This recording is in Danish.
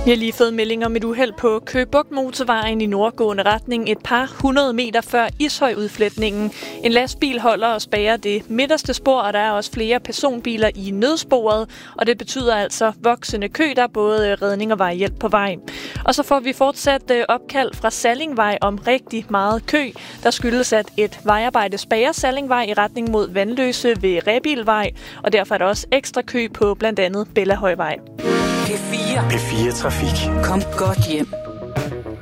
Jeg har lige fået melding om et uheld på Køge Bugt Motorvejen i nordgående retning et par 100 meter før Ishøj-udfletningen. En lastbil holder og spærrer det midterste spor, og der er også flere personbiler i nødsporet, og det betyder altså voksende kø, der både redning og vejhjælp på vej. Og så får vi fortsat opkald fra Sallingvej om rigtig meget kø, der skyldes, at et vejarbejde spærrer Sallingvej i retning mod Vandløse ved Rebilvej, og derfor er der også ekstra kø på blandt andet Bellahøjvej. P4 Trafik. Kom godt hjem.